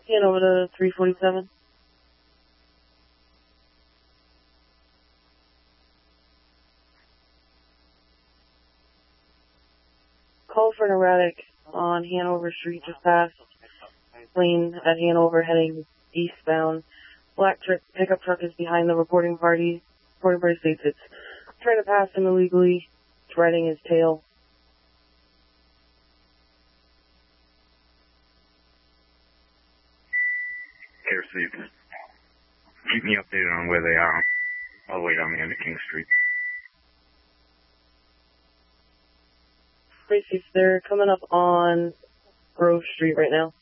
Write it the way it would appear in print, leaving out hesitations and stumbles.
Over to 347. Call for an erratic on Hanover Street, just past lane at Hanover, heading eastbound. Black pickup truck is behind the reporting party. Reporting party states it's trying to pass him illegally. It's riding his tail. Care Seats. Keep me updated on where they are. All the way down the end of King Street. They're coming up on Grove Street right now.